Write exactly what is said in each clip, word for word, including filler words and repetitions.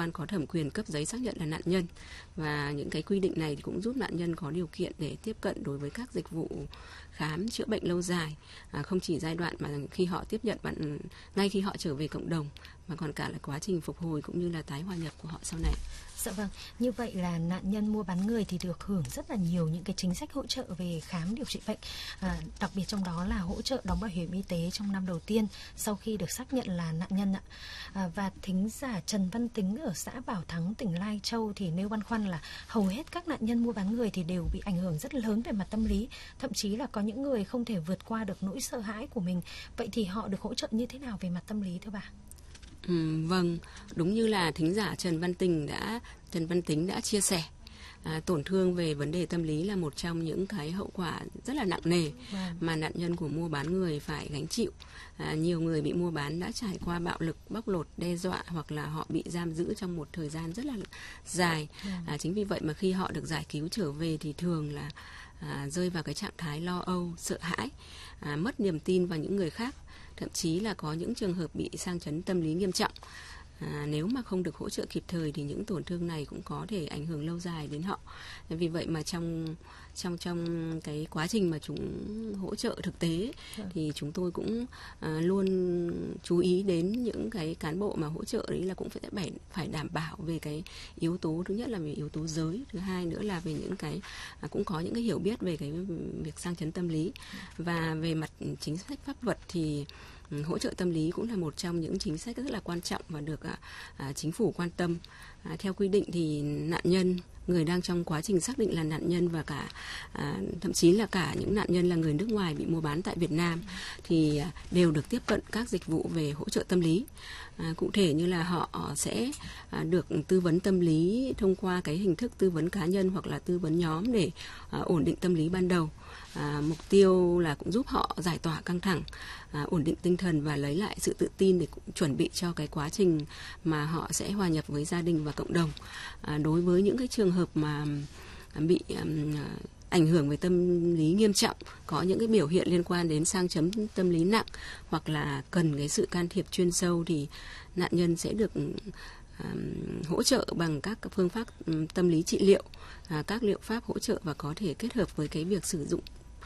quan có thẩm quyền cấp giấy xác nhận là nạn nhân. Và những cái quy định này thì cũng giúp nạn nhân có điều kiện để tiếp cận đối với các dịch vụ khám chữa bệnh lâu dài, à, không chỉ giai đoạn mà khi họ tiếp nhận bạn ngay khi họ trở về cộng đồng, mà còn cả là quá trình phục hồi cũng như là tái hòa nhập của họ sau này. Dạ vâng, như vậy là nạn nhân mua bán người thì được hưởng rất là nhiều những cái chính sách hỗ trợ về khám điều trị bệnh, à, đặc biệt trong đó là hỗ trợ đóng bảo hiểm y tế trong năm đầu tiên sau khi được xác nhận là nạn nhân ạ. À, và thính giả Trần Văn Tính ở xã Bảo Thắng, tỉnh Lai Châu thì nêu băn khoăn là hầu hết các nạn nhân mua bán người thì đều bị ảnh hưởng rất lớn về mặt tâm lý, thậm chí là có những người không thể vượt qua được nỗi sợ hãi của mình. Vậy thì họ được hỗ trợ như thế nào về mặt tâm lý thưa bà? Ừ, vâng, đúng như là thính giả Trần Văn Tình đã Trần Văn Tính đã chia sẻ, à, tổn thương về vấn đề tâm lý là một trong những cái hậu quả rất là nặng nề Vâng. mà nạn nhân của mua bán người phải gánh chịu. À, nhiều người bị mua bán đã trải qua bạo lực, bóc lột, đe dọa hoặc là họ bị giam giữ trong một thời gian rất là dài. Vâng. À, chính vì vậy mà khi họ được giải cứu trở về thì thường là à, rơi vào cái trạng thái lo âu, sợ hãi, à, mất niềm tin vào những người khác. Thậm chí là có những trường hợp bị sang chấn tâm lý nghiêm trọng. À, nếu mà không được hỗ trợ kịp thời thì những tổn thương này cũng có thể ảnh hưởng lâu dài đến họ. Vì vậy mà trong trong trong cái quá trình mà chúng hỗ trợ thực tế thì chúng tôi cũng à, luôn chú ý đến những cái cán bộ mà hỗ trợ đấy là cũng phải phải đảm bảo về cái yếu tố, thứ nhất là về yếu tố giới, thứ hai nữa là về những cái à, cũng có những cái hiểu biết về cái việc sang chấn tâm lý. Và về mặt chính sách pháp luật thì hỗ trợ tâm lý cũng là một trong những chính sách rất là quan trọng và được à, à, chính phủ quan tâm. À, theo quy định thì nạn nhân, người đang trong quá trình xác định là nạn nhân và cả à, thậm chí là cả những nạn nhân là người nước ngoài bị mua bán tại Việt Nam thì à, đều được tiếp cận các dịch vụ về hỗ trợ tâm lý. À, cụ thể như là họ sẽ à, được tư vấn tâm lý thông qua cái hình thức tư vấn cá nhân hoặc là tư vấn nhóm để à, ổn định tâm lý ban đầu. À, mục tiêu là cũng giúp họ giải tỏa căng thẳng, à, ổn định tinh thần và lấy lại sự tự tin để chuẩn bị cho cái quá trình mà họ sẽ hòa nhập với gia đình và cộng đồng. À, đối với những cái trường hợp mà bị um, ảnh hưởng về tâm lý nghiêm trọng, có những cái biểu hiện liên quan đến sang chấn tâm lý nặng hoặc là cần cái sự can thiệp chuyên sâu thì nạn nhân sẽ được Um, hỗ trợ bằng các phương pháp um, tâm lý trị liệu, uh, các liệu pháp hỗ trợ và có thể kết hợp với cái việc sử dụng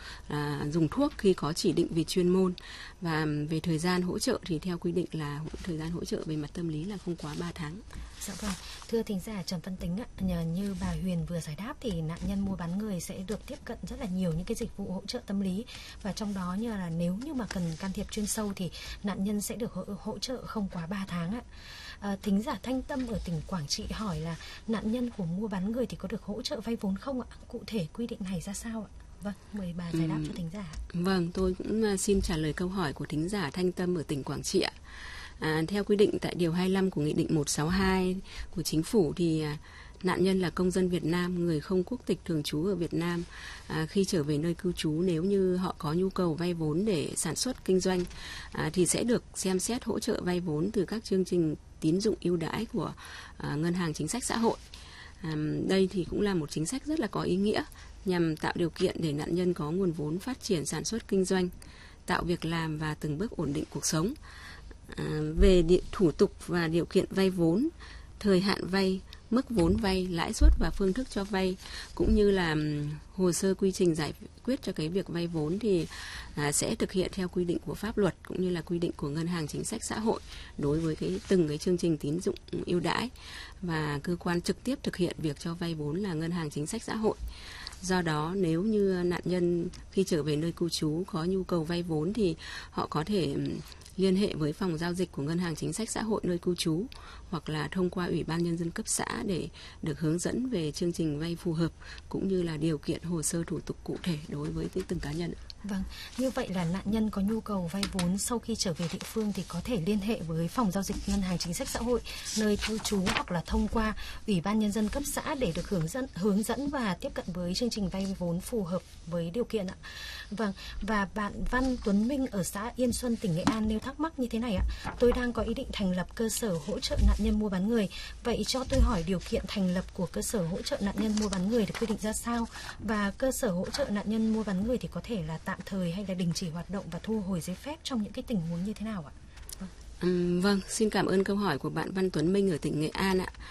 À, dùng thuốc khi có chỉ định về chuyên môn. Và về thời gian hỗ trợ thì theo quy định là thời gian hỗ trợ về mặt tâm lý là không quá ba tháng. Dạ vâng, thưa thính giả Trần Văn Tính ạ, nhờ như bà Huyền vừa giải đáp thì nạn nhân mua bán người sẽ được tiếp cận rất là nhiều những cái dịch vụ hỗ trợ tâm lý, và trong đó như là nếu như mà cần can thiệp chuyên sâu thì nạn nhân sẽ được hỗ, hỗ trợ không quá ba tháng ạ. À, thính giả Thanh Tâm ở tỉnh Quảng Trị hỏi là nạn nhân của mua bán người thì có được hỗ trợ vay vốn không ạ? Cụ thể quy định này ra sao ạ? Vâng, mời bà giải đáp ừ, cho thính giả. Vâng, tôi cũng xin trả lời câu hỏi của thính giả Thanh Tâm ở tỉnh Quảng Trị ạ. À, theo quy định tại điều hai mươi lăm của Nghị định một trăm sáu mươi hai của Chính phủ thì à, nạn nhân là công dân Việt Nam, người không quốc tịch thường trú ở Việt Nam, à, khi trở về nơi cư trú nếu như họ có nhu cầu vay vốn để sản xuất kinh doanh à, thì sẽ được xem xét hỗ trợ vay vốn từ các chương trình tín dụng ưu đãi của à, Ngân hàng Chính sách Xã hội. À, đây thì cũng là một chính sách rất là có ý nghĩa nhằm tạo điều kiện để nạn nhân có nguồn vốn phát triển sản xuất kinh doanh, tạo việc làm và từng bước ổn định cuộc sống. À, về địa, thủ tục và điều kiện vay vốn, thời hạn vay, mức vốn vay, lãi suất và phương thức cho vay cũng như là hồ sơ quy trình giải quyết cho cái việc vay vốn thì à, sẽ thực hiện theo quy định của pháp luật cũng như là quy định của Ngân hàng Chính sách Xã hội đối với cái từng cái chương trình tín dụng ưu đãi, và cơ quan trực tiếp thực hiện việc cho vay vốn là Ngân hàng Chính sách Xã hội. Do đó nếu như nạn nhân khi trở về nơi cư trú có nhu cầu vay vốn thì họ có thể liên hệ với phòng giao dịch của Ngân hàng Chính sách Xã hội nơi cư trú hoặc là thông qua Ủy ban Nhân dân cấp xã để được hướng dẫn về chương trình vay phù hợp cũng như là điều kiện hồ sơ thủ tục cụ thể đối với từng cá nhân. Vâng, như vậy là nạn nhân có nhu cầu vay vốn sau khi trở về địa phương thì có thể liên hệ với phòng giao dịch Ngân hàng Chính sách Xã hội nơi cư trú hoặc là thông qua Ủy ban Nhân dân cấp xã để được hướng dẫn hướng dẫn và tiếp cận với chương trình vay vốn phù hợp với điều kiện ạ. Vâng, và bạn Văn Tuấn Minh ở xã Yên Xuân, tỉnh Nghệ An nêu thắc mắc như thế này ạ. Tôi đang có ý định thành lập cơ sở hỗ trợ nạn nhân mua bán người. Vậy cho tôi hỏi điều kiện thành lập của cơ sở hỗ trợ nạn nhân mua bán người được quy định ra sao? Và cơ sở hỗ trợ nạn nhân mua bán người thì có thể là tạm thời hay là đình chỉ hoạt động và thu hồi giấy phép trong những cái tình huống như thế nào ạ? Vâng, um, vâng xin cảm ơn câu hỏi của bạn Văn Tuấn Minh ở tỉnh Nghệ An ạ.